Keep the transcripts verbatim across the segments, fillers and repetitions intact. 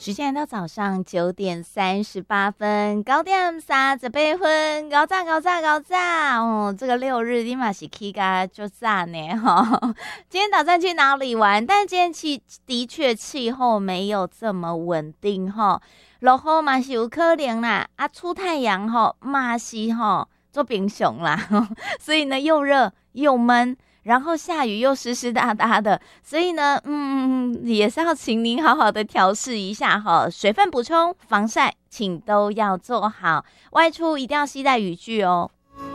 时间来到早上九点三十八分，九点三十八分，高炸高炸高炸哦！这个六日你嘛是起个就炸呢哈。今天打算去哪里玩？但是今天气的确气候没有这么稳定哈，落雨嘛是有可能啦，啊出太阳哈嘛是哈做冰熊啦，所以呢又热又闷。然后下雨又湿湿哒哒的，所以呢，嗯，也是要请您好好的调试一下哈，水分补充、防晒，请都要做好。外出一定要携带雨具哦。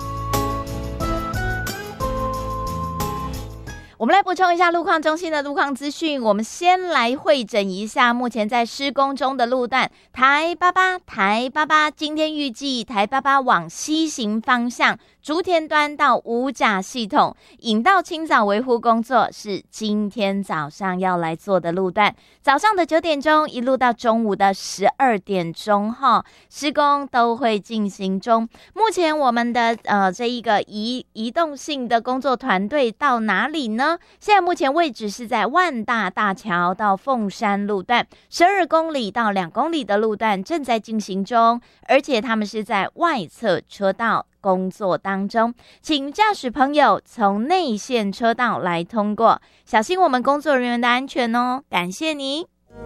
我们来补充一下路况中心的路况资讯。我们先来会诊一下目前在施工中的路段。台八八，台八八，今天预计台八八往西行方向，竹田端到五甲系统引道清扫维护工作是今天早上要来做的路段。早上的九点钟一路到中午的十二点钟哈，施工都会进行中。目前我们的呃这一个移移动性的工作团队到哪里呢？现在目前位置是在万大大桥到凤山路段，十二公里到两公里的路段正在进行中，而且他们是在外侧车道工作当中，请驾驶朋友从内线车道来通过，小心我们工作人员的安全哦，感谢你。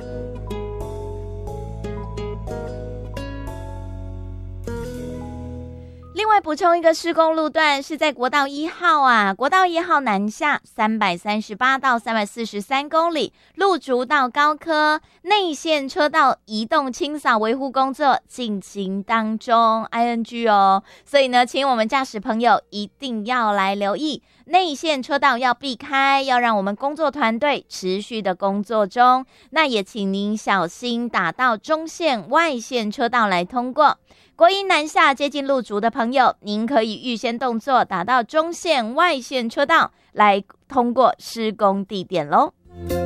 另外补充一个施工路段是在国道一号啊，国道一号南下三百三十八到三百四十三公里，路竹到高科内线车道移动清扫维护工作进行当中 I N G 哦，所以呢，请我们驾驶朋友一定要来留意内线车道要避开，要让我们工作团队持续的工作中。那也请您小心打到中线外线车道来通过。国一南下接近路竹的朋友，您可以预先动作打到中线外线车道来通过施工地点咯。